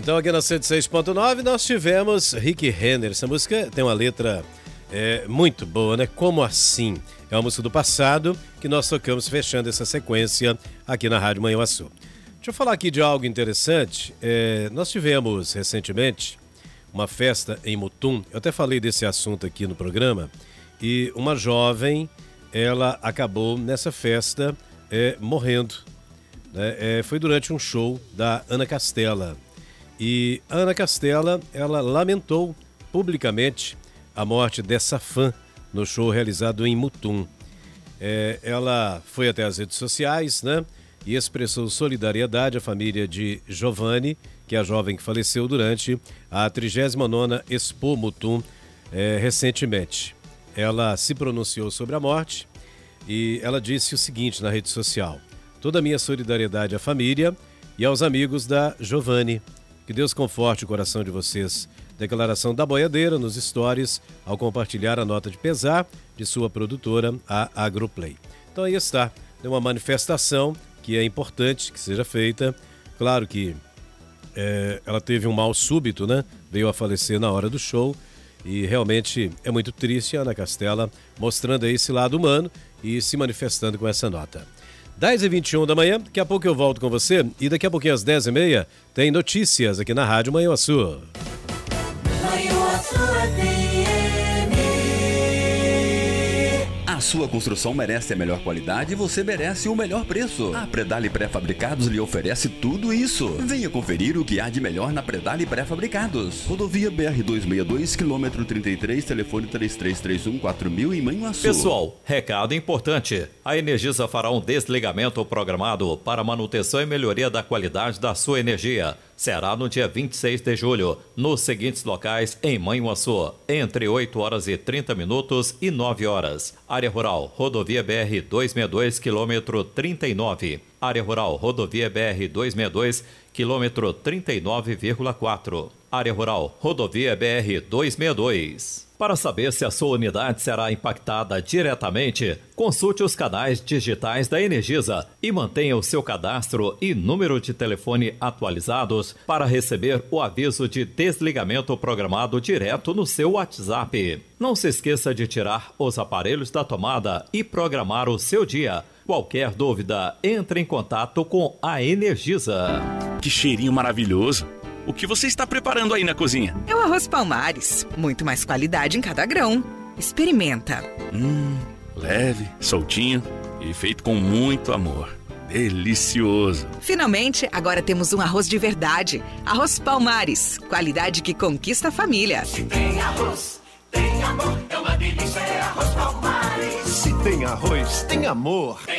Então aqui na 106.9 nós tivemos Rick Renner. Essa música tem uma letra muito boa, né? Como assim? É uma música do passado que nós tocamos fechando essa sequência aqui na Rádio Manhuaçu. Deixa eu falar aqui de algo interessante. Nós tivemos recentemente uma festa em Mutum. Eu até falei desse assunto aqui no programa. E uma jovem, ela acabou nessa festa morrendo. Foi durante um show da Ana Castela. E a Ana Castela, ela lamentou publicamente a morte dessa fã no show realizado em Mutum. Ela foi até as redes sociais, né? E expressou solidariedade à família de Giovanni, que é a jovem que faleceu durante a 39ª Expo Mutum recentemente. Ela se pronunciou sobre a morte e ela disse o seguinte na rede social: toda a minha solidariedade à família e aos amigos da Giovanni. Que Deus conforte o coração de vocês. Declaração da boiadeira nos stories ao compartilhar a nota de pesar de sua produtora, a Agroplay. Então aí está, é uma manifestação que é importante que seja feita. Claro que ela teve um mal súbito, né? Veio a falecer na hora do show e realmente é muito triste a Ana Castela mostrando aí esse lado humano e se manifestando com essa nota. 10h21 da manhã, daqui a pouco eu volto com você e daqui a pouquinho às 10h30 tem notícias aqui na Rádio Manhuaçu. A sua construção merece a melhor qualidade e você merece o melhor preço. A Predale Pré-Fabricados lhe oferece tudo isso. Venha conferir o que há de melhor na Predale Pré-Fabricados. Rodovia BR-262, quilômetro 33, telefone 3331-4000 em Manhuaçu. Pessoal, recado importante. A Energisa fará um desligamento programado para manutenção e melhoria da qualidade da sua energia. Será no dia 26 de julho, nos seguintes locais em Manhuaçu, entre 8 horas e 30 minutos e 9 horas. Área Rural, Rodovia BR-262, quilômetro 39. Área Rural, Rodovia BR-262, quilômetro 39,4. Área Rural, Rodovia BR-262. Para saber se a sua unidade será impactada diretamente, consulte os canais digitais da Energisa e mantenha o seu cadastro e número de telefone atualizados para receber o aviso de desligamento programado direto no seu WhatsApp. Não se esqueça de tirar os aparelhos da tomada e programar o seu dia. Qualquer dúvida, entre em contato com a Energisa. Que cheirinho maravilhoso! O que você está preparando aí na cozinha? É o arroz Palmares. Muito mais qualidade em cada grão. Experimenta. Leve, soltinho e feito com muito amor. Delicioso. Finalmente, agora temos um arroz de verdade. Arroz Palmares. Qualidade que conquista a família. Se tem arroz, tem amor. É uma delícia, é arroz Palmares. Se tem arroz, tem amor.